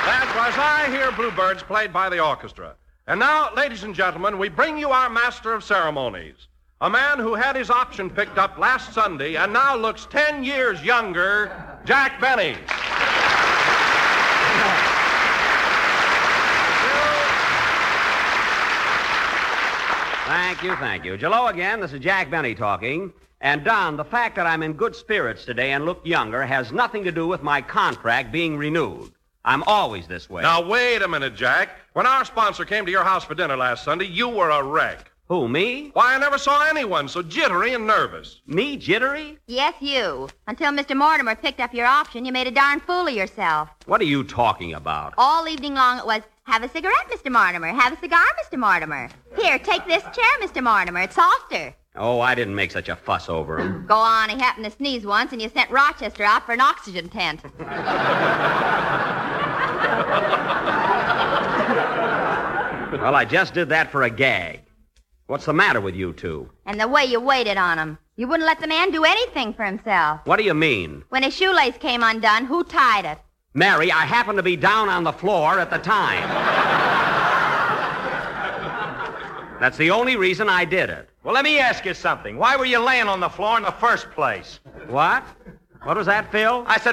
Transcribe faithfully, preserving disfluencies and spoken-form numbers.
That was I Hear Bluebirds played by the orchestra. And now, ladies and gentlemen, we bring you our master of ceremonies, a man who had his option picked up last Sunday and now looks ten years younger, Jack Benny. Thank you, thank you. Hello again, this is Jack Benny talking. And, Don, the fact that I'm in good spirits today and look younger has nothing to do with my contract being renewed. I'm always this way. Now, wait a minute, Jack. When our sponsor came to your house for dinner last Sunday, you were a wreck. Who, me? Why, I never saw anyone so jittery and nervous. Me, jittery? Yes, you. Until Mister Mortimer picked up your option, you made a darn fool of yourself. What are you talking about? All evening long it was, have a cigarette, Mister Mortimer. Have a cigar, Mister Mortimer. Here, take this chair, Mister Mortimer. It's softer. Oh, I didn't make such a fuss over him. Go on. He happened to sneeze once, and you sent Rochester out for an oxygen tent. Well, I just did that for a gag. What's the matter with you two? And the way you waited on him. You wouldn't let the man do anything for himself. What do you mean? When his shoelace came undone, who tied it? Mary, I happened to be down on the floor at the time. That's the only reason I did it. Well, let me ask you something. Why were you laying on the floor in the first place? What? What was that, Phil? I said,